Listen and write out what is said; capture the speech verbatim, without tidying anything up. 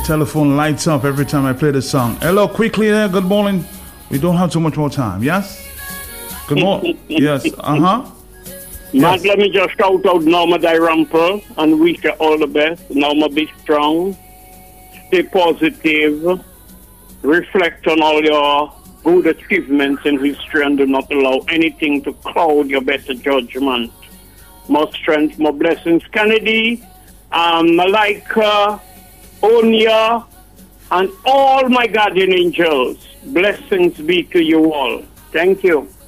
telephone lights up every time I play this song. Hello, quickly there. Good morning. We don't have too much more time. Yes? Good morning. Yes. Uh-huh. Matt, Yes. let me just shout out Norma Dyramper and wish you all the best. Norma, be strong. Stay positive. Reflect on all your good achievements in history and do not allow anything to cloud your better judgment. More strength, more blessings. Kennedy, um, Malika, Onya, and all my guardian angels. Blessings be to you all. Thank you.